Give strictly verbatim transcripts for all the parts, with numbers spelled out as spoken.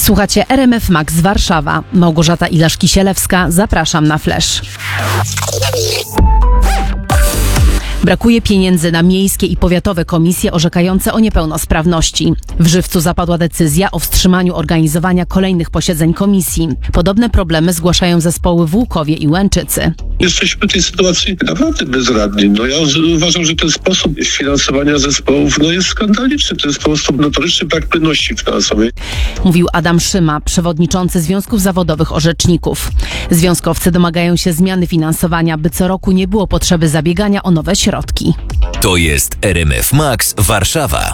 Słuchacie R M F Max Warszawa. Małgorzata Ilasz-Kisielewska. Zapraszam na Flash. Brakuje pieniędzy na miejskie i powiatowe komisje orzekające o niepełnosprawności. W Żywcu zapadła decyzja o wstrzymaniu organizowania kolejnych posiedzeń komisji. Podobne problemy zgłaszają zespoły w Łukowie i Łęczycy. Jesteśmy w tej sytuacji naprawdę bezradni. No ja uważam, że ten sposób finansowania zespołów no jest skandaliczny. To jest po prostu notoryczny brak płynności finansowej. Mówił Adam Szyma, przewodniczący Związków Zawodowych Orzeczników. Związkowcy domagają się zmiany finansowania, by co roku nie było potrzeby zabiegania o nowe środki. To jest R M F Max Warszawa.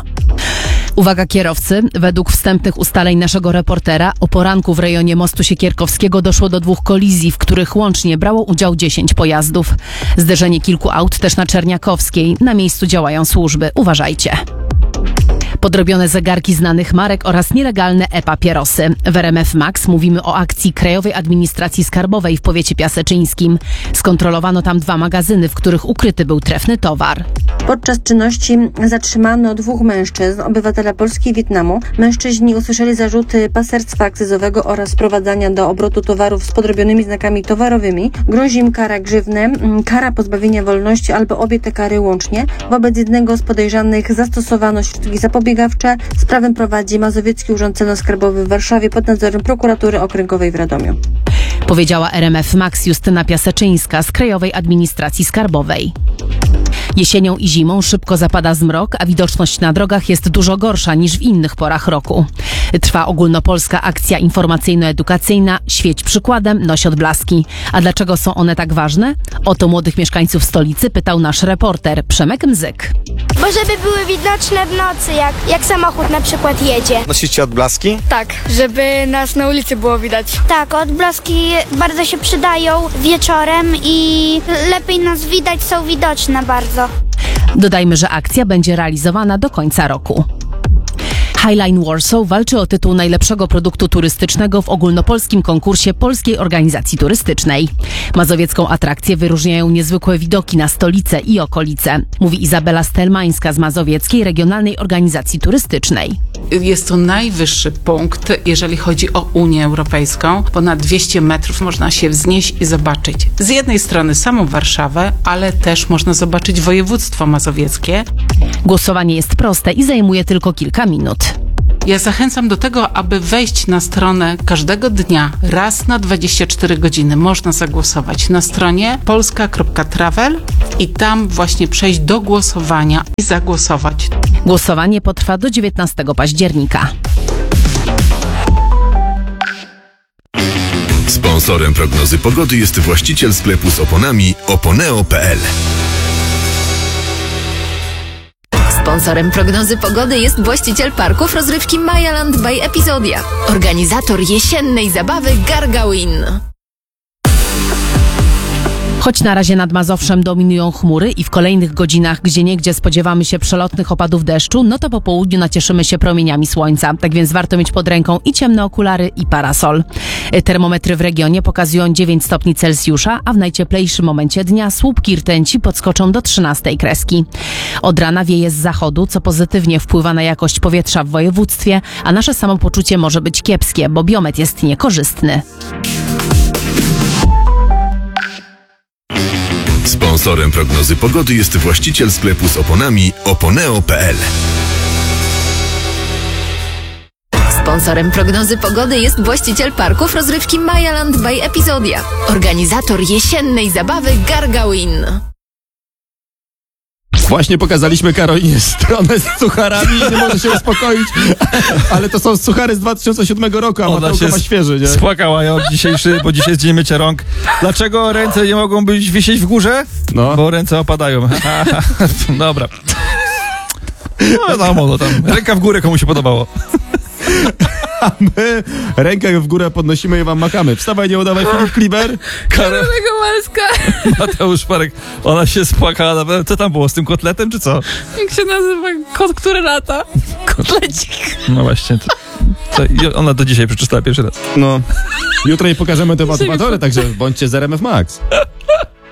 Uwaga kierowcy, według wstępnych ustaleń naszego reportera o poranku w rejonie Mostu Siekierkowskiego doszło do dwóch kolizji, w których łącznie brało udział dziesięć pojazdów. Zderzenie kilku aut też na Czerniakowskiej. Na miejscu działają służby. Uważajcie. Podrobione zegarki znanych marek oraz nielegalne e-papierosy. W R M F Max mówimy o akcji Krajowej Administracji Skarbowej w powiecie piaseczyńskim. Skontrolowano tam dwa magazyny, w których ukryty był trefny towar. Podczas czynności zatrzymano dwóch mężczyzn, obywatela Polski i Wietnamu. Mężczyźni usłyszeli zarzuty paserstwa akcyzowego oraz sprowadzania do obrotu towarów z podrobionymi znakami towarowymi. Grozi im kara grzywny, kara pozbawienia wolności albo obie te kary łącznie. Wobec jednego z podejrzanych zastosowano środki zapobiegawcze. Sprawę prowadzi Mazowiecki Urząd Celno-Skarbowy w Warszawie pod nadzorem Prokuratury Okręgowej w Radomiu. Powiedziała R M F Max Justyna Piaseczyńska z Krajowej Administracji Skarbowej. Jesienią i zimą szybko zapada zmrok, a widoczność na drogach jest dużo gorsza niż w innych porach roku. Trwa ogólnopolska akcja informacyjno-edukacyjna Świeć przykładem, noś odblaski. A dlaczego są one tak ważne? O to młodych mieszkańców stolicy pytał nasz reporter Przemek Mzyk. Bo żeby były widoczne w nocy, jak, jak samochód na przykład jedzie. Nosicie odblaski? Tak, żeby nas na ulicy było widać. Tak, odblaski bardzo się przydają wieczorem i lepiej nas widać, są widoczne bardzo. Dodajmy, że akcja będzie realizowana do końca roku. Highline Warsaw walczy o tytuł najlepszego produktu turystycznego w ogólnopolskim konkursie Polskiej Organizacji Turystycznej. Mazowiecką atrakcję wyróżniają niezwykłe widoki na stolicę i okolice, mówi Izabela Stelmańska z Mazowieckiej Regionalnej Organizacji Turystycznej. Jest to najwyższy punkt, jeżeli chodzi o Unię Europejską. Ponad dwieście metrów można się wznieść i zobaczyć z jednej strony samą Warszawę, ale też można zobaczyć województwo mazowieckie. Głosowanie jest proste i zajmuje tylko kilka minut. Ja zachęcam do tego, aby wejść na stronę każdego dnia, raz na dwadzieścia cztery godziny. Można zagłosować na stronie polska kropka travel i tam właśnie przejść do głosowania i zagłosować. Głosowanie potrwa do dziewiętnastego października. Sponsorem prognozy pogody jest właściciel sklepu z oponami oponeo kropka p l. Sponsorem prognozy pogody jest właściciel parków rozrywki Mayaland by Epizodia. Organizator jesiennej zabawy Gargawin. Choć na razie nad Mazowszem dominują chmury i w kolejnych godzinach gdzieniegdzie spodziewamy się przelotnych opadów deszczu, no to po południu nacieszymy się promieniami słońca. Tak więc warto mieć pod ręką i ciemne okulary, i parasol. Termometry w regionie pokazują dziewięć stopni Celsjusza, a w najcieplejszym momencie dnia słupki rtęci podskoczą do trzynastej kreski. Od rana wieje z zachodu, co pozytywnie wpływa na jakość powietrza w województwie, a nasze samopoczucie może być kiepskie, bo biometr jest niekorzystny. Sponsorem prognozy pogody jest właściciel sklepu z oponami oponeo kropka p l. Sponsorem prognozy pogody jest właściciel parków rozrywki Mayaland by Epizodia. Organizator jesiennej zabawy Gargawin. Właśnie pokazaliśmy Karolinie stronę z sucharami i nie może się uspokoić, ale to są suchary z dwa tysiące siódmego roku, a Mateuszko ma świeży, nie? Spłakała ją dzisiejszy, bo dzisiaj jest dzień mycia rąk. Dlaczego ręce nie mogą być wisieć w górze? No. Bo ręce opadają. Dobra. No wiadomo, no tam ręka w górę komu się podobało. A my rękę w górę podnosimy i wam makamy. Wstawaj, nie udawaj, Filip Kliber. Karolego Malska. Mateusz Parek, ona się spłakała. Co tam było, z tym kotletem, czy co? Jak się nazywa kot, który lata? Kotlecik. No właśnie. To, to ona do dzisiaj przeczytała pierwszy raz. No. Jutro jej pokażemy te motywatory, także bądźcie z R M F Max.